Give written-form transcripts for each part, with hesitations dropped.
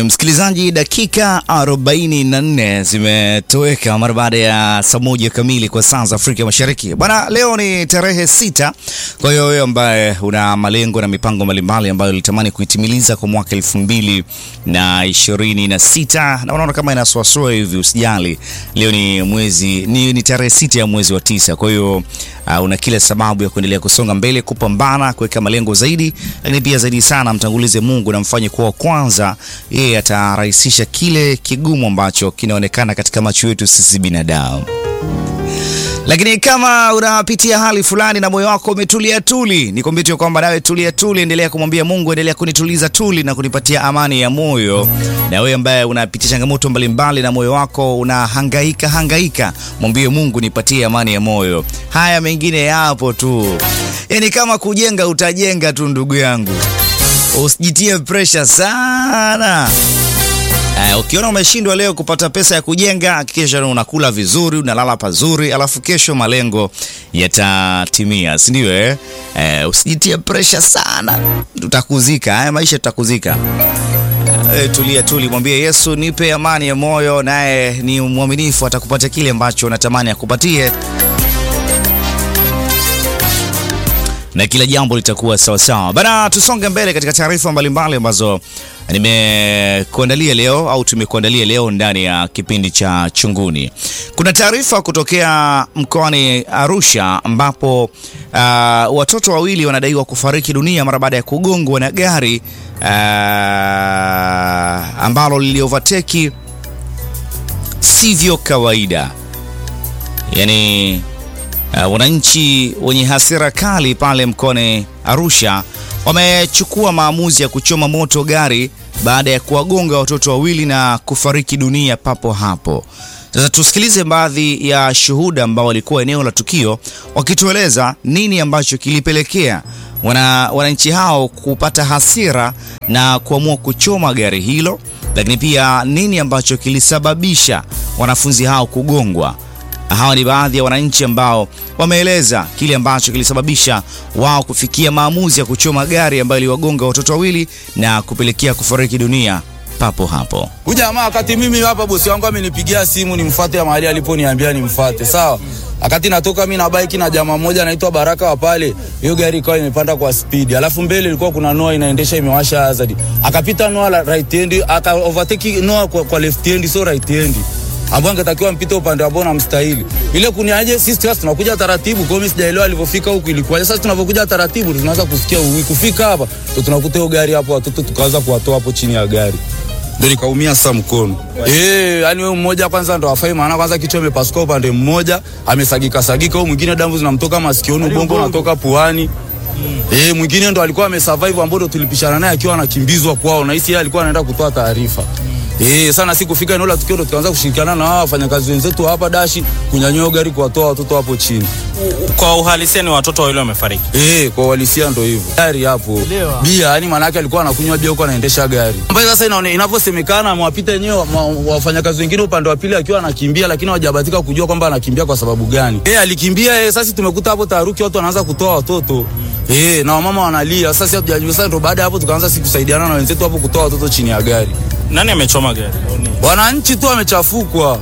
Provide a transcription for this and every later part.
Msikilizaji, dakika 44 zimetoweka mara baada ya saa 1 kamili kwa saa za Afrika Mashariki. Bwana, leo ni tarehe 6. Kwa hiyo wewe ambaye una malengo na mipango mbalimbali ambayo ulitamani kuitimiliza kwa mwaka 2026 na unaona kama inasuasua hivi, usijali. Leo ni ni tarehe 6 ya mwezi wa 9. Kwa hiyo una kila sababu ya kuendelea kusonga mbele, kupambana, kuweka malengo zaidi, lakini pia zaidi sana mtangulize Mungu na mfanye kuwa kwanza. Yeye atarahisisha kile kigumu ambacho kinaonekana katika macho yetu sisi binadamu. Lakini kama unapitia hali fulani na moyo wako umetulia tuli, nikwambie tu kwamba nawe tulia tuli, endelea kumwambia Mungu, endelea kunituliza tuli na kunipatia amani ya moyo. Na wewe ambaye unapitia changamoto mbalimbali na moyo wako unahangaika, mwambie Mungu, nipatie amani ya moyo. Haya mengine yapo tu. Yaani kama kujenga utajenga tu, ndugu yangu. Usijitie pressure sana. Ukiona umeshindwa leo kupata pesa ya kujenga, hakikisha unakula vizuri, unalala pazuri, alafu kesho malengo yatatimia, si ndio? Usijitie pressure sana. Tutakuzika, haya maisha tutakuzika. Tulia tuli, mwambie Yesu, nipe amani ya moyo, naye ni mwaminifu, atakupatia kile ambacho unatamani akupatie. Na kila jambo litakuwa sawa sawa. Bana, tusonge mbele katika taarifa mbalimbali ambazo nimekuandalia leo au tumekuandalia leo ndani ya kipindi cha Chunguni. Kuna taarifa kutokea mkoani Arusha ambapo watoto wawili wanadaiwa kufariki dunia mara baada ya kugongwa na gari ambalo liliovateki sivyo kawaida. Yaani wananchi wenye hasira kali pale mkoani Arusha wamechukua maamuzi ya kuchoma moto gari baada ya kuwagonga watoto wawili na kufariki dunia papo hapo. Sasa tusikilize baadhi ya shuhuda ambao walikuwa eneo la tukio wakitueleza nini ambacho kilipelekea wananchi hao kupata hasira na kuamua kuchoma gari hilo, lakini pia nini ambacho kilisababisha wanafunzi hao kugongwa. Hawa ni baadhi ya wananchi ambao wameeleza kile ambacho kilisababisha wao kufikia maamuzi ya kuchoma gari ambayo iliwagonga watoto wawili na kupelekea kufariki dunia papo hapo. Huyu jamaa wakati mimi hapa bosi wangu amenipigia simu nimfuate mahali aliponiambia nimfuate. Sawa. Wakati natoka mimi na bike na jamaa mmoja anaitwa Baraka wa pale, hiyo gari ikawa imepanda kwa speed. Alafu mbele ilikuwa kuna Noah inaendesha imewasha hazard. Akapita Noah la right hand, aka overtake Noah kwa left hand, so right hand. Ambao angetakiwa mpite upande wa bona mstahili. Ile kuniaje sisi tunakuja taratibu, kwa mimi sijaelewa alivyofika huku ilikuwa. Sasa tunapokuja taratibu tunaanza kusikia kufika hapa, tunakuta hiyo gari hapo, watoto tukaanza kuwatoa hapo chini ya gari. Ndio nikaumia sasa mkono. Yani wewe mmoja kwanza ndo afai, maana kwanza kichwa imepasuka upande mmoja, amesagika, huyo mwingine damu zinamtoka masikioni, ubongo unatoka puani. Mwingine ndo alikuwa amesurvive ambao tulipishana naye akiwa anakimbizwa kwao, na hisi yeye alikuwa anaenda kutoa taarifa. Sana siku kufika eneo la tukio ndo tukaanza kushirikiana na wao wafanyakazi wenzetu hapa dashi kunyanyua gari kuwatoa watoto hapo chini. Kwa uhalisia ni watoto wawili wamefariki. Kwa uhalisia ndo hivyo. Gari hapo. Bia, yani maana yake alikuwa anakunywa bia huko anaendesha gari. Ambapo sasa inavyosemekana amewapita wenyewe wafanyakazi wengine upande wa pili akiwa anakimbia, lakini hawajabahatika kujua kwamba anakimbia kwa sababu gani. Alikimbia sasa tumekuta hapo taharuki, watu wanaanza kutoa watoto. Na wamama wanalia. Sasa hatujajua, sasa ndo baada hapo tukaanza kusaidiana na wenzetu hapo kutoa watoto chini ya gari. Nani amechoma gari? Wananchi tu wamechafukwa.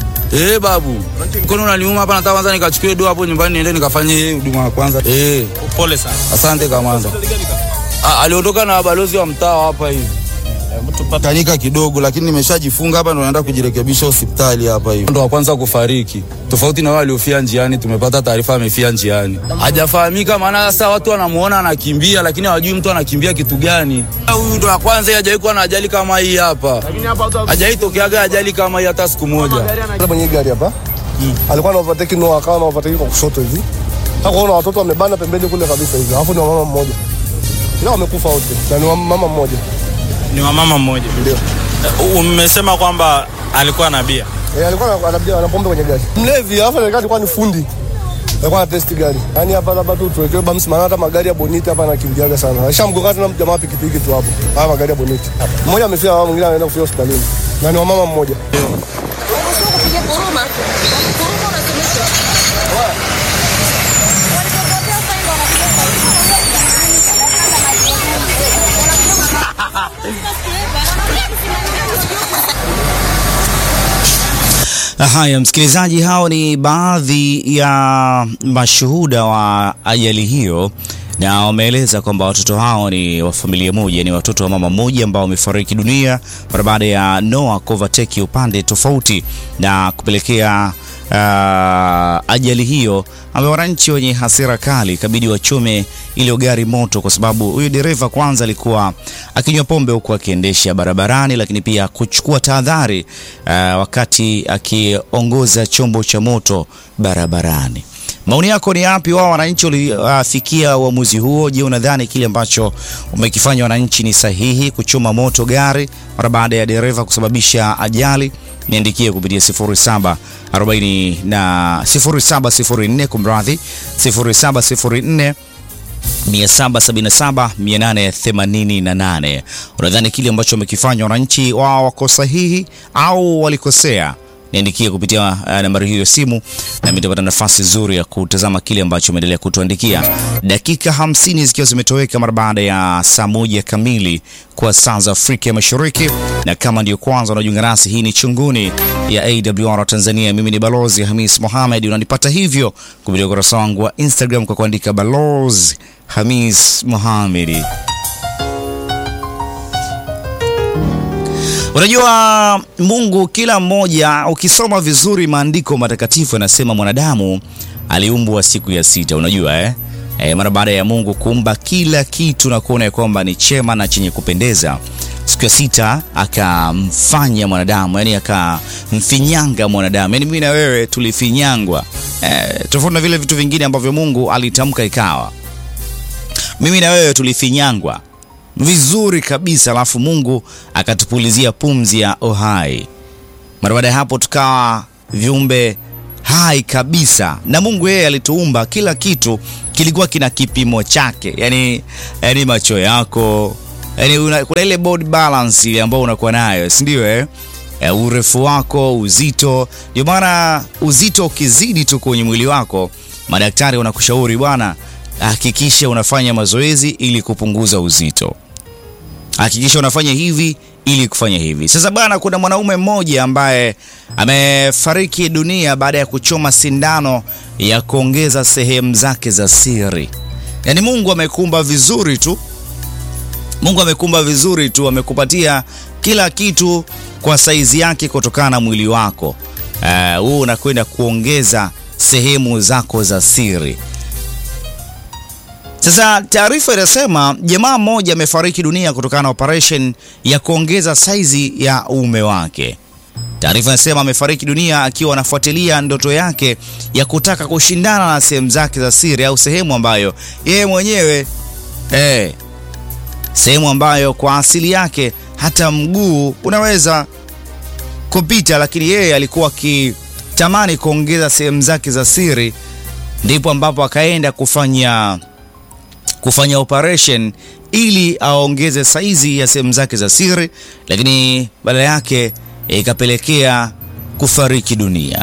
Babu. Mkono unaniuma hapa, nataka kwanza nikachukue doa hapo nyumbani niende nikafanye huduma ya kwanza. Pole sana. Asante kamanda. Aliondoka na balozi wa mtaa hapa hivi. Kanika kidogo, lakini nimeshajifunga hapa, ndo naenda kujirekebisha hospitali hapa hivi. Ndo wa kwanza kufariki. Tofauti na wale waliofia njiani, tumepata taarifa amefia njiani. Hajafahamika, maana sasa watu wanamuona anakimbia, lakini hawajui mtu anakimbia kitu gani. Huyu ndo wa kwanza, hajawahi kuwa na ajali kama hii hapa. Hajawahi tokea ajali kama hii hata siku moja. Mwenye gari hapa alikuwa na overtake Noah, akawa na overtake kwa kushoto hivi. Hakuona watoto wamebana pembeni kule kabisa hivi. Alafu ni mama mmoja. Ila wamekufa wote. Na ni mama mmoja. Ni wa mama mmoja. Ndio. Umesema kwamba alikuwa na bia. Alikuwa na bia, ana pombe kwenye gari. Mlevi, hapa alikuwa ni fundi. Alikuwa anatesti gari. Yaani hapa labda tu tuwekee bamsi, maana hata magari ya bonita hapa anakimbiaga sana. Alishamgonga na jamaa pikipiki tu hapo. Haya magari ya bonita. Mmoja amefia, mwingine anaenda kufia hospitalini. Na ni wa mama mmoja. Kupiga kuruma. Kuruma unatumika. Walipokea faini wanapiga faini. Haya msikilizaji, hao ni baadhi ya mashuhuda wa ajali hiyo, na wameeleza kwamba watoto hao ni wa familia moja, ni watoto wa mama moja ambao wamefariki dunia mara baada ya Noah kuovertake upande tofauti na kupelekea ajali hiyo, ambapo wananchi wenye hasira kali kabidi wachome ile gari moto, kwa sababu huyu dereva kwanza alikuwa akinywa pombe huku akiendesha barabarani, lakini pia kuchukua tahadhari wakati akiongoza chombo cha moto barabarani. Maoni yako ni yapi? Wao wananchi walifikia uamuzi huo. Je, unadhani kile ambacho umekifanya wananchi ni sahihi, kuchoma moto gari mara baada ya dereva kusababisha ajali? Niandikie kupitia 0704 kumradhi 0704 777 888. Unadhani kile ambacho wamekifanya wananchi wao wako sahihi au walikosea? Niandikie kupitia nambari hiyo ya simu, na nitapata nafasi nzuri ya kutazama kile ambacho umeendelea kutuandikia. Dakika 50 zikiwa zimetoweka mara baada ya saa 1 kamili kwa saa za Afrika ya Mashariki, na kama ndio kwanza unajiunga nasi, hii ni Chunguni ya AWR Tanzania. Mimi ni Balozi Hamis Mohamed. Unanipata hivyo kupitia ukurasa wangu wa Instagram kwa kuandika Balozi Hamis Mohamed. Unajua Mungu kila mmoja, ukisoma vizuri maandiko matakatifu yanasema mwanadamu aliumbwa siku ya 6. Unajua mara baada ya Mungu kuumba kila kitu na kuona kwamba ni chema na chenye kupendeza, siku ya 6 akamfanya mwanadamu, yani akamfinyanga mwanadamu. Yani mimi na wewe tulifinyangwa, tofauti na vile vitu vingine ambavyo Mungu alitamka ikawa. Mimi na wewe tulifinyangwa vizuri kabisa, alafu Mungu akatupulizia pumzi ya uhai. Mara baada ya hapo tukawa viumbe hai kabisa, na Mungu yeye alituumba, kila kitu kilikuwa kina kipimo chake. Yani macho yako, yani kuna ile body balance ile ambayo unakuwa nayo, si ndio? Urefu wako, uzito. Ndio maana uzito ukizidi tu kwenye mwili wako, madaktari wanakushauri bwana, hakikisha unafanya mazoezi ili kupunguza uzito. Hakikisha unafanya hivi ili kufanya hivi. Sasa bwana, kuna mwanaume mmoja ambaye amefariki dunia baada ya kuchoma sindano ya kuongeza sehemu zake za siri. Yani Mungu amekuumba vizuri tu. Mungu amekuumba vizuri tu, amekupatia kila kitu kwa saizi yake kutokana na mwili wako. Wewe unakwenda kuongeza sehemu zako za siri. Sasa taarifa inasema jamaa mmoja amefariki dunia kutokana na operation ya kuongeza saizi ya uume wake. Taarifa inasema amefariki dunia akiwa anafuatilia ndoto yake ya kutaka kushindana na sehemu zake za siri, au sehemu ambayo yeye mwenyewe sehemu ambayo kwa asili yake hata mguu unaweza kupita, lakini yeye alikuwa akitamani kuongeza sehemu zake za siri. Ndipo ambapo akaenda kufanya operation ili aongeze saizi ya sehemu zake za siri, lakini badala yake ikapelekea kufariki dunia.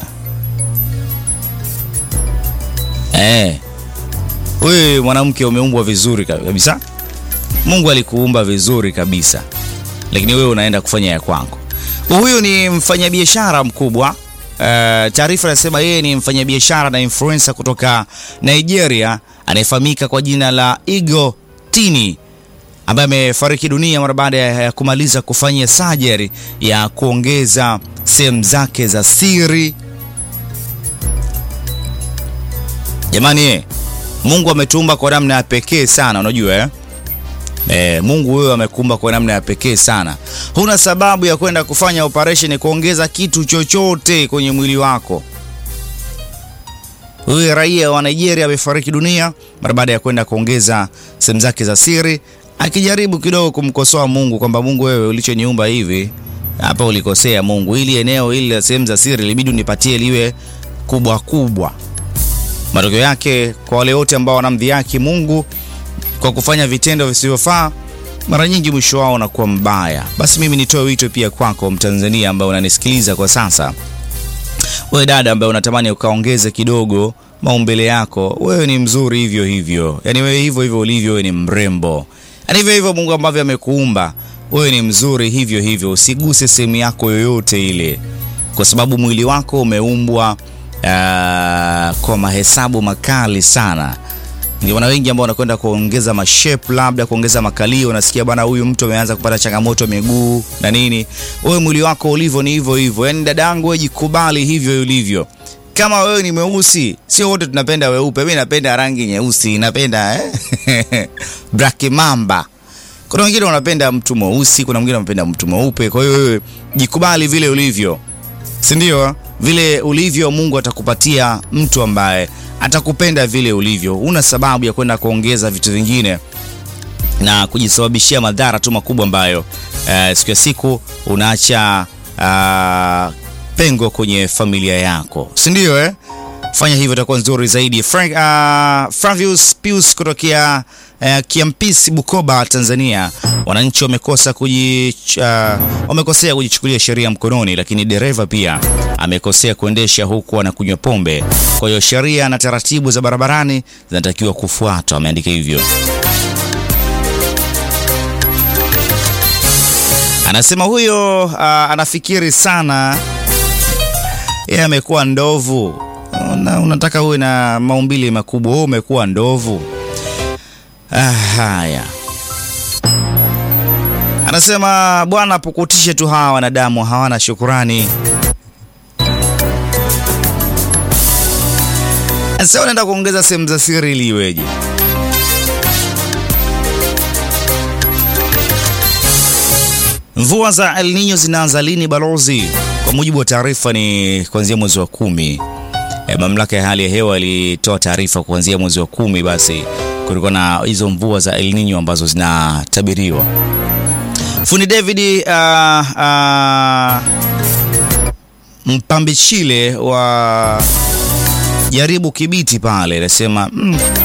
Wewe mwanamke umeumbwa vizuri kabisa. Mungu alikuumba vizuri kabisa, lakini wewe unaenda kufanya ya kwako. Huyu ni mfanyabiashara mkubwa. Taarifa inasema yeye ni mfanyabiashara na influencer kutoka Nigeria anayefahamika kwa jina la Igo Tini, ambaye amefariki dunia mara baada ya kumaliza kufanya surgery ya kuongeza sehemu zake za siri. Jamani, Mungu ametuumba kwa namna ya pekee sana, unajua Mungu wewe amekuumba kwa namna ya pekee sana. Huna sababu ya kwenda kufanya operation kuongeza kitu chochote kwenye mwili wako. Huyu raia wa Nigeria amefariki dunia mara baada ya kwenda kuongeza sehemu zake za siri, akijaribu kidogo kumkosoa Mungu kwamba Mungu, wewe ulichoniumba hivi, hapa ulikosea Mungu. Ili eneo hili la sehemu za siri libidi unipatie liwe kubwa kubwa. Matokeo yake kwa wale wote ambao wanamdhihaki Mungu kwa kufanya vitendo visivyofaa, mara nyingi mwisho wao unakuwa mbaya. Basi mimi nitoe wito pia kwako Mtanzania ambaye unanisikiliza kwa sasa. Wewe dada ambaye unatamani ukaongeze kidogo maumbile yako, wewe ni mzuri hivyo hivyo. Yani wewe hivyo hivyo ulivyo, wewe ni mrembo. Yani hivyo hivyo Mungu ambavyo amekuumba, wewe ni mzuri hivyo hivyo. Usiguse sehemu yako yoyote ile. kwa sababu mwili wako umeumbwa kwa mahesabu makali sana. Ndio wana wengi ambao wanakwenda kuongeza mashape, labda kuongeza makalio, unasikia bwana huyu mtu ameanza kupata changamoto miguu na nini. Wewe mwili wako ulivyo ni hivyo hivyo. Yaani dadangu, wewe jikubali hivyo ulivyo. Kama wewe ni mweusi, sio wote tunapenda weupe. Mimi napenda rangi nyeusi, napenda black mamba. Kuna wengine wanapenda mtu mweusi, kuna mwingine anapenda mtu mweupe. Kwa hiyo wewe jikubali vile ulivyo. Si ndio? Vile ulivyo Mungu atakupatia mtu ambaye atakupenda vile ulivyo. Una sababu ya kwenda kuongeza vitu vingine na kujisababishia madhara tu makubwa ambayo siku ya siku unaacha pengo kwenye familia yako. Si ndio Fanya hivyo itakuwa nzuri zaidi. Flavius Pius kutokea Kiampisi, Bukoba, Tanzania. Wananchi wamekosea kujichukulia sheria mkononi, lakini dereva pia amekosea kuendesha huku anakunywa pombe. Kwa hiyo sheria na taratibu za barabarani zinatakiwa kufuatwa, ameandika hivyo. Anasema huyo anafikiri sana. Yeye amekuwa ndovu. Unataka uwe na maumbile makubwa, wewe umekuwa ndovu. Haya. Anasema Bwana pukutishe tu hawa wanadamu, hawana shukrani. Sasa unaenda kuongeza sehemu za siri ili iweje? Mvua za El Nino zinaanza lini balozi? Kwa mujibu wa taarifa ni kuanzia mwezi wa 10. Mamlaka ya hali ya hewa ilitoa taarifa kuanzia mwezi wa 10 basi kulikuwa na hizo mvua za El Nino ambazo zinatabiriwa. Fundi David Mpambichile wa Jaribu Kibiti pale anasema